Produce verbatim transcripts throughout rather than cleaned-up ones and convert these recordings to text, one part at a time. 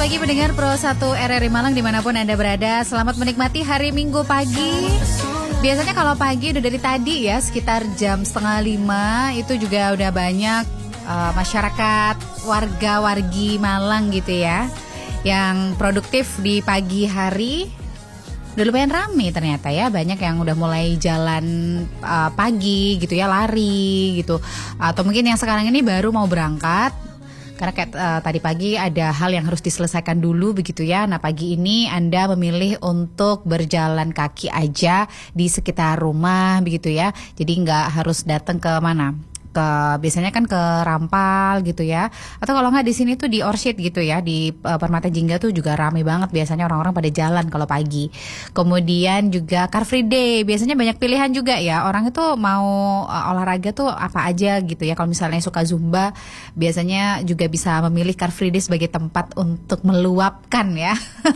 pagi pendengar Pro satu R R I Malang dimanapun Anda berada. Selamat menikmati hari Minggu pagi. Biasanya kalau pagi udah dari tadi ya, sekitar jam setengah lima itu juga udah banyak uh, masyarakat, warga-wargi Malang gitu ya, yang produktif di pagi hari. Udah lumayan rame ternyata ya, banyak yang udah mulai jalan uh, pagi gitu ya, lari gitu. Atau mungkin yang sekarang ini baru mau berangkat. Karena kayak uh, tadi pagi ada hal yang harus diselesaikan dulu begitu ya. Nah pagi ini Anda memilih untuk berjalan kaki aja di sekitar rumah begitu ya. Jadi nggak harus datang ke mana, ke biasanya kan ke Rampal gitu ya. Atau kalau nggak di sini tuh di Orchid gitu ya, di uh, Permata Jingga tuh juga ramai banget biasanya orang-orang pada jalan kalau pagi. Kemudian juga Car Free Day, biasanya banyak pilihan juga ya. Orang itu mau uh, olahraga tuh apa aja gitu ya. Kalau misalnya suka Zumba, biasanya juga bisa memilih Car Free Day sebagai tempat untuk meluapkan ya.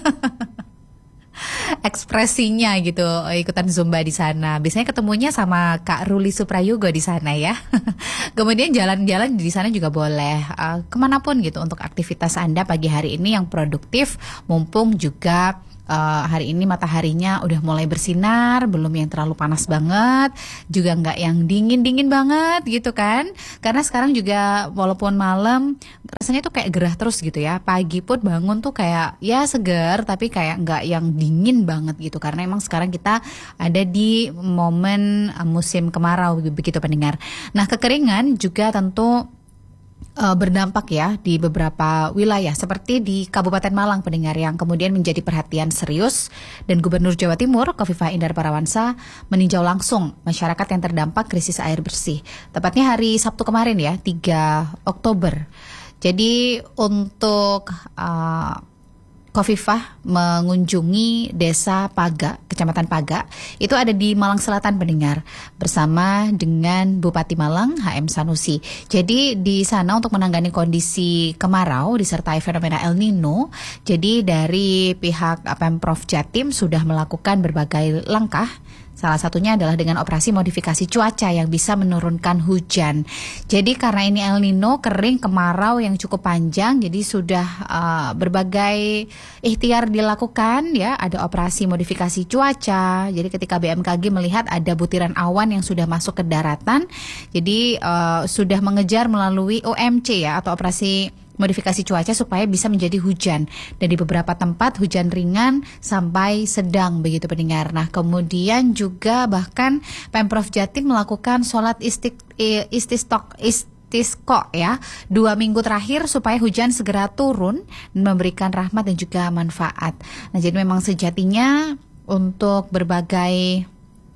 Ekspresinya gitu, ikutan Zumba di sana. Biasanya ketemunya sama Kak Ruli Suprayogo di sana ya. Kemudian jalan-jalan di sana juga boleh, uh, kemanapun gitu untuk aktivitas Anda pagi hari ini yang produktif. Mumpung juga Uh, hari ini mataharinya udah mulai bersinar, belum yang terlalu panas banget, juga nggak yang dingin-dingin banget gitu kan. Karena sekarang juga walaupun malam rasanya tuh kayak gerah terus gitu ya. Pagi pun bangun tuh kayak ya segar, tapi kayak nggak yang dingin banget gitu. Karena emang sekarang kita ada di momen uh, musim kemarau begitu pendengar. Nah kekeringan juga tentu Uh, berdampak ya di beberapa wilayah seperti di Kabupaten Malang pendengar, yang kemudian menjadi perhatian serius, dan Gubernur Jawa Timur Khofifah Indar Parawansa meninjau langsung masyarakat yang terdampak krisis air bersih. Tepatnya hari Sabtu kemarin ya, tiga Oktober. Jadi untuk uh, Khofifah mengunjungi Desa Paga, Kecamatan Paga, itu ada di Malang Selatan pendengar, bersama dengan Bupati Malang H M Sanusi. Jadi di sana untuk menangani kondisi kemarau disertai fenomena El Nino, jadi dari pihak Pemprov Jatim sudah melakukan berbagai langkah. Salah satunya adalah dengan operasi modifikasi cuaca yang bisa menurunkan hujan. Jadi karena ini El Nino, kering, kemarau yang cukup panjang, jadi sudah uh, berbagai ikhtiar dilakukan ya. Ada operasi modifikasi cuaca. Jadi ketika B M K G melihat ada butiran awan yang sudah masuk ke daratan, jadi uh, sudah mengejar melalui O M C ya, atau operasi modifikasi cuaca supaya bisa menjadi hujan, dan di beberapa tempat hujan ringan sampai sedang begitu pendengar. Nah kemudian juga bahkan Pemprov Jatim melakukan sholat istik, ististok istisqo ya dua minggu terakhir supaya hujan segera turun dan memberikan rahmat dan juga manfaat. Nah jadi memang sejatinya untuk berbagai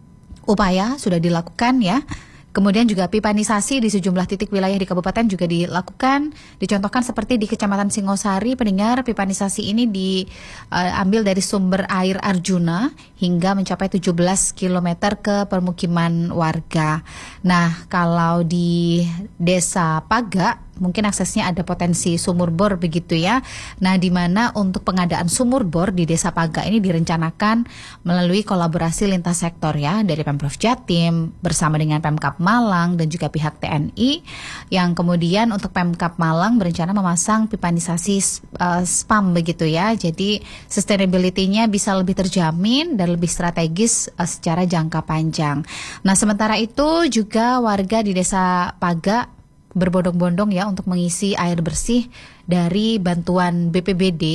upaya sudah dilakukan ya. Kemudian juga pipanisasi di sejumlah titik wilayah di kabupaten juga dilakukan. Dicontohkan seperti di Kecamatan Singosari pendengar, pipanisasi ini diambil uh, dari sumber air Arjuna hingga mencapai tujuh belas kilometer ke permukiman warga. Nah kalau di Desa Paga mungkin aksesnya ada potensi sumur bor begitu ya. Nah di mana untuk pengadaan sumur bor di Desa Paga ini direncanakan melalui kolaborasi lintas sektor ya, dari Pemprov Jatim bersama dengan Pemkab Malang dan juga pihak T N I, yang kemudian untuk Pemkab Malang berencana memasang pipanisasi uh, spam begitu ya. Jadi sustainability-nya bisa lebih terjamin dan lebih strategis uh, secara jangka panjang. Nah sementara itu juga warga di Desa Paga berbondong-bondong ya untuk mengisi air bersih dari bantuan B P B D.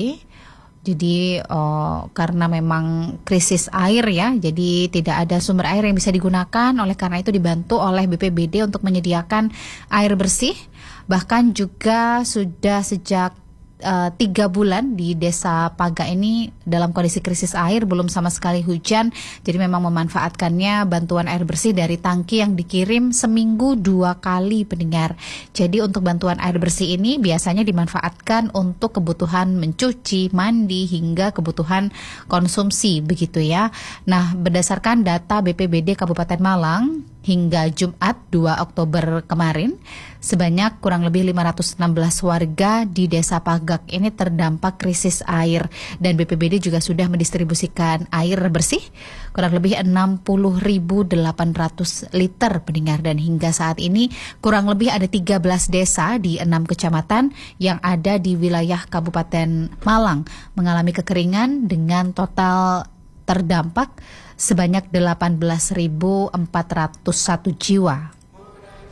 Jadi oh, karena memang krisis air ya, jadi tidak ada sumber air yang bisa digunakan. Oleh karena itu dibantu oleh B P B D untuk menyediakan air bersih. Bahkan juga sudah sejak uh, tiga bulan di Desa Paga ini dalam kondisi krisis air, belum sama sekali hujan. Jadi memang memanfaatkannya bantuan air bersih dari tangki yang dikirim seminggu dua kali pendengar. Jadi untuk bantuan air bersih ini biasanya dimanfaatkan untuk kebutuhan mencuci, mandi, hingga kebutuhan konsumsi begitu ya. Nah berdasarkan data B P B D Kabupaten Malang, hingga Jumat dua Oktober kemarin, sebanyak kurang lebih lima ratus enam belas warga di Desa Pagak ini terdampak krisis air, dan B P B D juga sudah mendistribusikan air bersih kurang lebih enam puluh ribu delapan ratus liter pendengar, dan hingga saat ini kurang lebih ada tiga belas desa di enam kecamatan yang ada di wilayah Kabupaten Malang mengalami kekeringan dengan total terdampak sebanyak delapan belas ribu empat ratus satu jiwa.